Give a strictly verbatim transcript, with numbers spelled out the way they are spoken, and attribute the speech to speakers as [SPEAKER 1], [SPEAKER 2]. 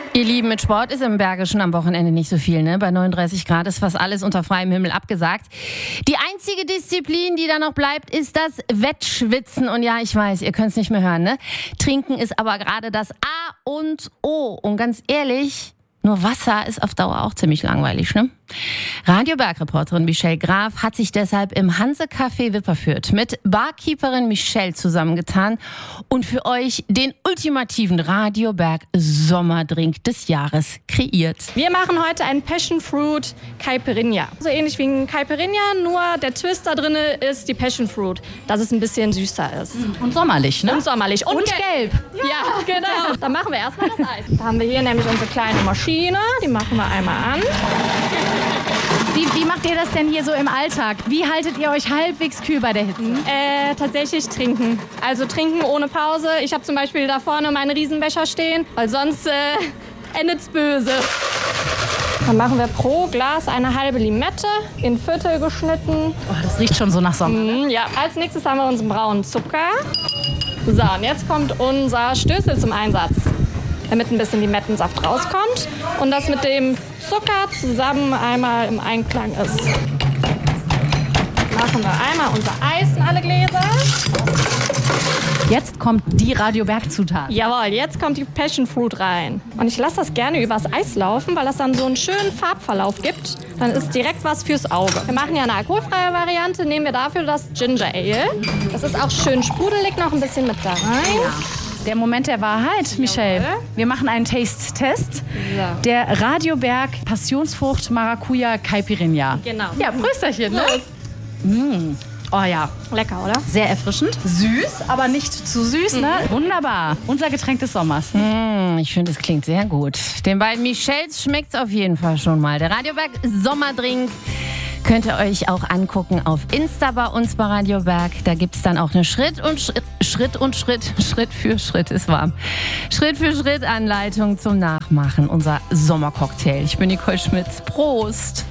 [SPEAKER 1] Ihr Lieben, mit Sport ist im Bergischen am Wochenende nicht so viel, ne? Bei neununddreißig Grad ist fast alles unter freiem Himmel abgesagt. Die einzige Disziplin, die da noch bleibt, ist das Wettschwitzen. Und ja, ich weiß, ihr könnt es nicht mehr hören, ne? Trinken ist aber gerade das A und O. Und ganz ehrlich, nur Wasser ist auf Dauer auch ziemlich langweilig, ne? Radio-Berg-Reporterin Michelle Graf hat sich deshalb im Hanse-Café Wipperfürth mit Barkeeperin Michelle zusammengetan und für euch den ultimativen Radio-Berg-Sommerdrink des Jahres kreiert.
[SPEAKER 2] Wir machen heute einen Passion Fruit Caipirinha. So ähnlich wie ein Caipirinha, nur der Twist da drin ist die Passion Fruit, dass es ein bisschen süßer ist.
[SPEAKER 3] Und sommerlich, ne?
[SPEAKER 2] Und sommerlich. Und,
[SPEAKER 3] Und
[SPEAKER 2] gelb.
[SPEAKER 3] gelb.
[SPEAKER 2] Ja, ja, genau. Dann machen wir erstmal das Eis. Da haben wir hier nämlich unsere kleine Maschine. Die machen wir einmal an.
[SPEAKER 3] Wie, wie macht ihr das denn hier so im Alltag? Wie haltet ihr euch halbwegs kühl bei der Hitze?
[SPEAKER 2] Äh, tatsächlich trinken. Also trinken ohne Pause. Ich habe zum Beispiel da vorne meinen Riesenbecher stehen, weil sonst äh, endet's böse. Dann machen wir pro Glas eine halbe Limette in Viertel geschnitten.
[SPEAKER 3] Oh, das riecht schon so nach Sommer.
[SPEAKER 2] Mm, ja, als nächstes haben wir unseren braunen Zucker. So, und jetzt kommt unser Stößel zum Einsatz, damit ein bisschen Limettensaft rauskommt und das mit dem Zucker zusammen einmal im Einklang ist. Machen wir einmal unser Eis in alle Gläser.
[SPEAKER 3] Jetzt kommt die Radio-Berg-Zutat.
[SPEAKER 2] Jawohl, jetzt kommt die Passion Fruit rein. Und ich lasse das gerne übers Eis laufen, weil das dann so einen schönen Farbverlauf gibt. Dann ist direkt was fürs Auge. Wir machen ja eine alkoholfreie Variante, nehmen wir dafür das Ginger Ale. Das ist auch schön sprudelig, noch ein bisschen mit da rein.
[SPEAKER 3] Ja. Der Moment der Wahrheit, Michelle. Wir machen einen Taste-Test. Der Radio-Berg Passionsfrucht Maracuja Caipirinha.
[SPEAKER 2] Genau.
[SPEAKER 3] Ja, Prösterchen, ne? Mm. Oh ja.
[SPEAKER 2] Lecker, oder?
[SPEAKER 3] Sehr erfrischend. Süß, aber nicht zu süß, ne? Wunderbar. Unser Getränk des Sommers.
[SPEAKER 1] Mm, ich finde, es klingt sehr gut. Den beiden Michelles schmeckt's auf jeden Fall schon mal. Der Radio-Berg Sommerdrink könnt ihr euch auch angucken auf Insta bei uns bei Radio Berg. Da gibt's dann auch eine Schritt und Schritt, Schritt und Schritt, Schritt für Schritt ist warm. Schritt für Schritt Anleitung zum Nachmachen. Unser Sommercocktail. Ich bin Nicole Schmitz. Prost!